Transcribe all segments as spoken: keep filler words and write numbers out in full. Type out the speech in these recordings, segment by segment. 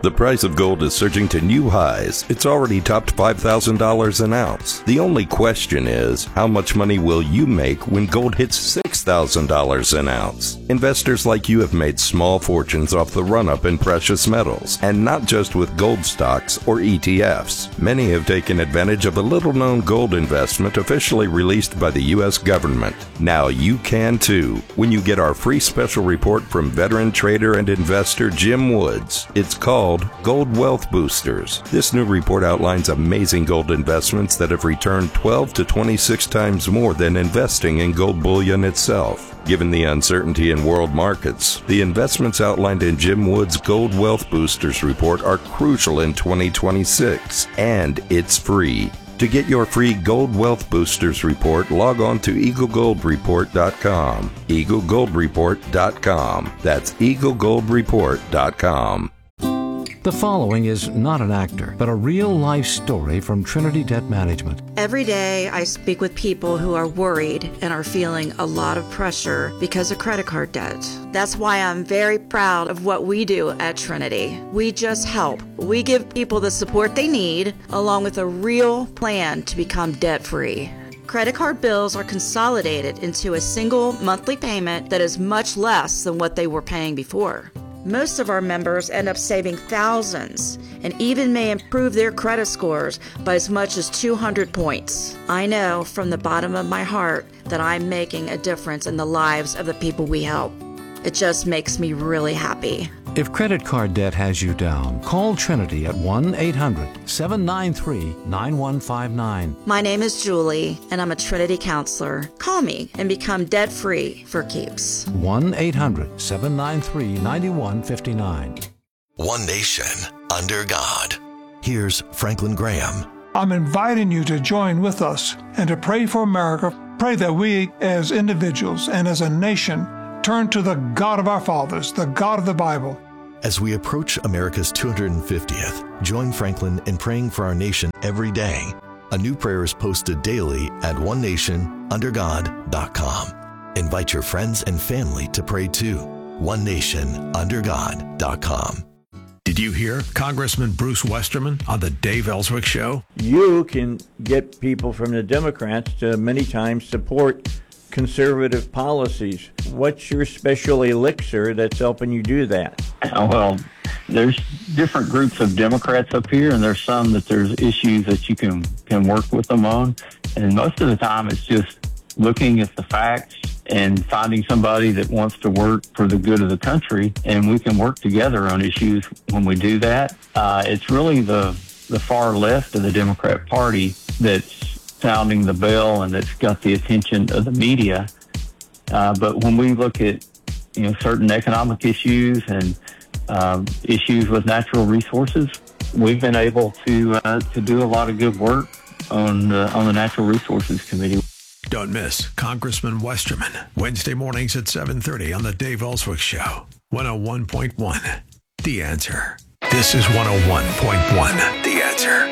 The price of gold is surging to new highs. It's already topped five thousand dollars an ounce. The only question is, how much money will you make when gold hits six thousand dollars an ounce? Investors like you have made small fortunes off the run-up in precious metals, and not just with gold stocks or E T Fs. Many have taken advantage of a little-known gold investment officially released by the U S government. Now you can too, when you get our free special report from veteran trader and investor Jim Woods. It's called Gold Wealth Boosters. This new report outlines amazing gold investments that have returned twelve to twenty-six times more than investing in gold bullion itself. Given the uncertainty in world markets, the investments outlined in Jim Woods' Gold Wealth Boosters report are crucial in twenty twenty-six, and it's free. To get your free Gold Wealth Boosters report, log on to eagle gold report dot com. eagle gold report dot com. That's eagle gold report dot com. The following is not an actor, but a real-life story from Trinity Debt Management. Every day I speak with people who are worried and are feeling a lot of pressure because of credit card debt. That's why I'm very proud of what we do at Trinity. We just help. We give people the support they need, along with a real plan to become debt-free. Credit card bills are consolidated into a single monthly payment that is much less than what they were paying before. Most of our members end up saving thousands and even may improve their credit scores by as much as two hundred points. I know from the bottom of my heart that I'm making a difference in the lives of the people we help. It just makes me really happy. If credit card debt has you down, call Trinity at one eight hundred seven nine three nine one five nine. My name is Julie, and I'm a Trinity counselor. Call me and become debt-free for keeps. one eight hundred seven nine three nine one five nine. One nation under God. Here's Franklin Graham. I'm inviting you to join with us and to pray for America. Pray that we as individuals and as a nation turn to the God of our fathers, the God of the Bible. As we approach America's two hundred fiftieth, join Franklin in praying for our nation every day. A new prayer is posted daily at one nation under god dot com. Invite your friends and family to pray too. one nation under god dot com. Did you hear Congressman Bruce Westerman on the Dave Ellswick Show? You can get people from the Democrats to many times support conservative policies. What's your special elixir that's helping you do that? Well, there's different groups of Democrats up here, and there's some that there's issues that you can, can work with them on. And most of the time, it's just looking at the facts and finding somebody that wants to work for the good of the country, and we can work together on issues when we do that. Uh, it's really the, the far left of the Democrat Party that's sounding the bell and that's got the attention of the media. Uh, but when we look at, you know, certain economic issues and um, issues with natural resources, we've been able to uh, to do a lot of good work on uh, on the Natural Resources Committee. Don't miss Congressman Westerman, Wednesday mornings at seven thirty on the Dave Ellswick Show. one oh one point one, The Answer. This is one oh one point one, The Answer.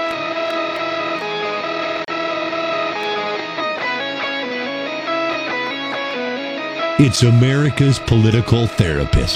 It's America's political therapist.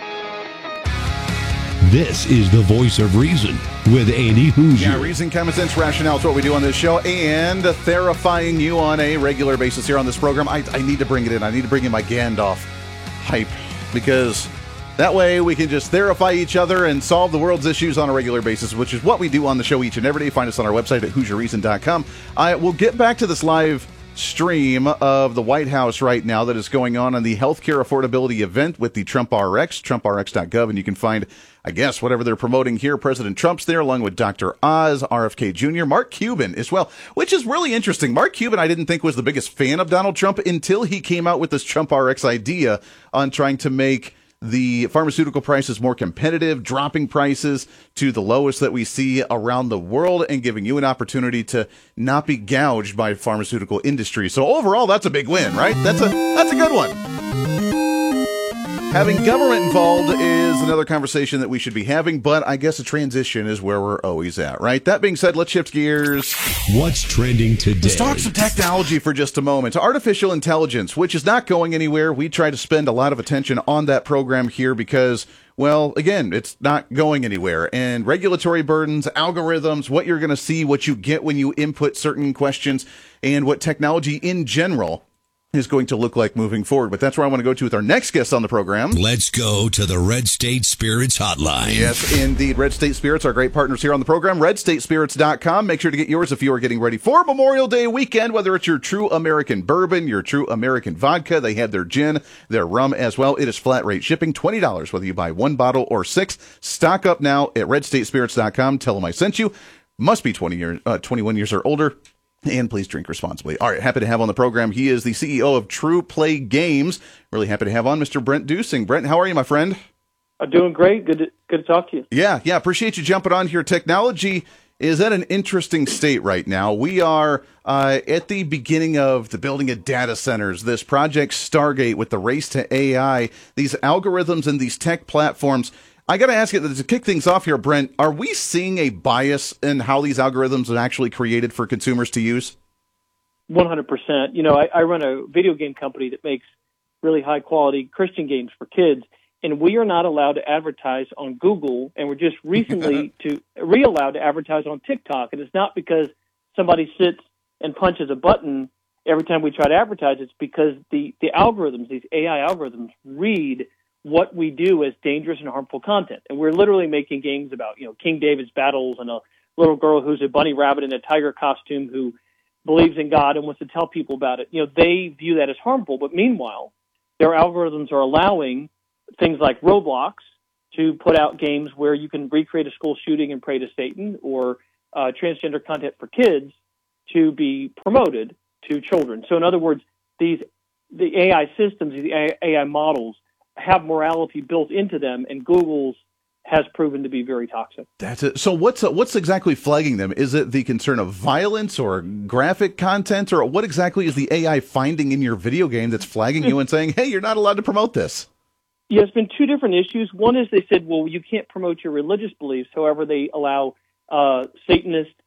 This is the Voice of Reason with Andy Hoosier. Yeah, reason, common sense, rationale is what we do on this show, and therifying you on a regular basis here on this program. I, I need to bring it in. I need to bring in my Gandalf hype, because that way we can just therify each other and solve the world's issues on a regular basis, which is what we do on the show each and every day. Find us on our website at hoosier reason dot com. I will get back to this live stream of the White House right now that is going on on the healthcare affordability event with the Trump R X, trump r x dot gov, and you can find, I guess, whatever they're promoting here. President Trump's there, along with Doctor Oz, R F K Junior, Mark Cuban as well, which is really interesting. Mark Cuban, I didn't think was the biggest fan of Donald Trump until he came out with this Trump R X idea on trying to make the pharmaceutical prices more competitive, dropping prices to the lowest that we see around the world, and giving you an opportunity to not be gouged by pharmaceutical industry. So overall, that's a big win, right? That's a that's a good one. Having government involved is another conversation that we should be having, but I guess a transition is where we're always at, right? That being said, let's shift gears. What's trending today? Let's talk some technology for just a moment. Artificial intelligence, which is not going anywhere. We try to spend a lot of attention on that program here because Well, again, it's not going anywhere. And regulatory burdens, algorithms, what you're going to see, what you get when you input certain questions, and what technology in general is going to look like moving forward. But that's where I want to go to with our next guest on the program. Let's go to the Red State Spirits Hotline. Yes, indeed. Red State Spirits are great partners here on the program. red state spirits dot com. Make sure to get yours if you are getting ready for Memorial Day weekend, whether it's your true American bourbon, your true American vodka. They have their gin, their rum as well. It is flat rate shipping, twenty dollars, whether you buy one bottle or six. Stock up now at red state spirits dot com. Tell them I sent you. Must be twenty years, uh, twenty-one years or older. And please drink responsibly. All right, happy to have on the program. He is the C E O of True Play Games. Really happy to have on Mister Brent Dusing. Brent, how are you, my friend? I'm doing great. Good to, good to talk to you. Yeah, yeah. Appreciate you jumping on here. Technology is at an interesting state right now. We are uh, at the beginning of the building of data centers, this Project Stargate with the race to A I, these algorithms and these tech platforms. I got to ask you, to kick things off here, Brent, are we seeing a bias in how these algorithms are actually created for consumers to use? one hundred percent. You know, I, I run a video game company that makes really high-quality Christian games for kids, and we are not allowed to advertise on Google, and we're just recently to re-allowed to advertise on TikTok. And it's not because somebody sits and punches a button every time we try to advertise. It's because the, the algorithms, these A I algorithms, read what we do as dangerous and harmful content. And we're literally making games about, you know, King David's battles and a little girl who's a bunny rabbit in a tiger costume who believes in God and wants to tell people about it. You know, they view that as harmful. But meanwhile, their algorithms are allowing things like Roblox to put out games where you can recreate a school shooting and pray to Satan, or uh, transgender content for kids to be promoted to children. So in other words, these the A I systems, the A I models, have morality built into them, and Google's has proven to be very toxic. That's it. So what's uh, what's exactly flagging them? Is it the concern of violence or graphic content, or what exactly is the A I finding in your video game that's flagging you and saying, hey, you're not allowed to promote this? Yeah, it's been two different issues. One is they said, well, you can't promote your religious beliefs. However, they allow uh, Satanists